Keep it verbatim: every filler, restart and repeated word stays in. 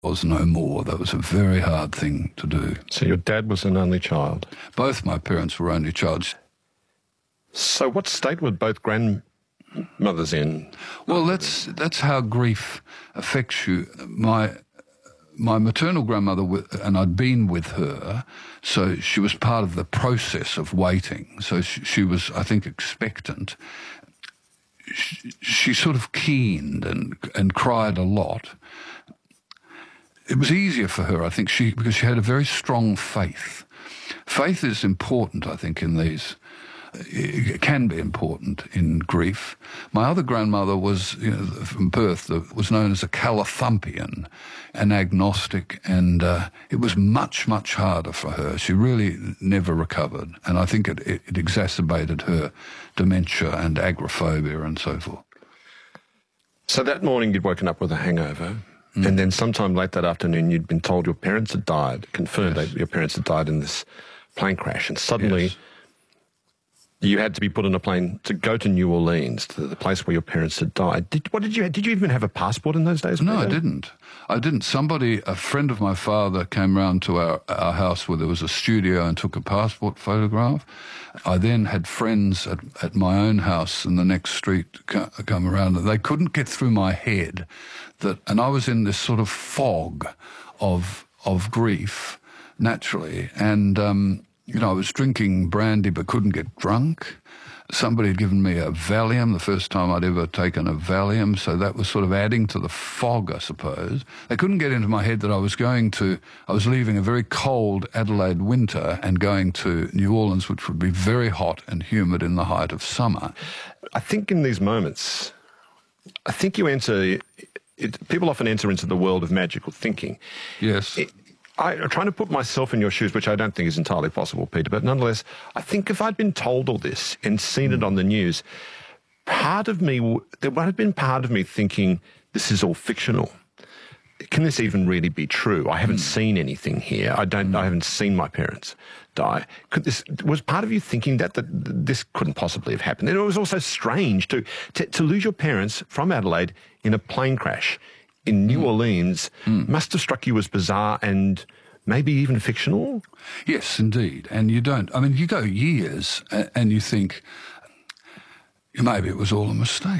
was no more. That was a very hard thing to do. So your dad was an only child? Both my parents were only child. So what state were both grandmothers in? Well, that's that's how grief affects you. My my maternal grandmother, and I'd been with her, so she was part of the process of waiting. So she, she was, I think, expectant. She, she sort of keened and and cried a lot. It was easier for her, I think, she because she had a very strong faith. Faith is important, I think, in these. It can be important in grief. My other grandmother was, you know, from birth, was known as a Calathumpian, an agnostic, and uh, it was much, much harder for her. She really never recovered, and I think it, it, it exacerbated her dementia and agoraphobia and so forth. So that morning you'd woken up with a hangover, mm. and then sometime late that afternoon you'd been told your parents had died, confirmed yes. that your parents had died in this plane crash, and suddenly... Yes. You had to be put on a plane to go to New Orleans, to the place where your parents had died. Did, what did you? Did you even have a passport in those days? No, I didn't. I didn't. Somebody, a friend of my father, came round to our, our house where there was a studio and took a passport photograph. I then had friends at, at my own house in the next street come around, and they couldn't get through my head that, and I was in this sort of fog of of grief, naturally, and. Um, You know, I was drinking brandy but couldn't get drunk. Somebody had given me a Valium, the first time I'd ever taken a Valium, so that was sort of adding to the fog, I suppose. They couldn't get into my head that I was going to, I was leaving a very cold Adelaide winter and going to New Orleans, which would be very hot and humid in the height of summer. I think in these moments, I think you enter, it, people often enter into the world of magical thinking. Yes. It, I, I'm trying to put myself in your shoes, which I don't think is entirely possible, Peter, but nonetheless, I think if I'd been told all this and seen mm. it on the news, part of me, there would have been part of me thinking, this is all fictional. Can this even really be true? I haven't mm. seen anything here. I don't. Mm. I haven't seen my parents die. Could this, was part of you thinking that, that this couldn't possibly have happened? And it was also strange to, to, to lose your parents from Adelaide in a plane crash in New mm. Orleans mm. must have struck you as bizarre and maybe even fictional? Yes, indeed. And you don't, I mean, you go years and, and you think, maybe it was all a mistake.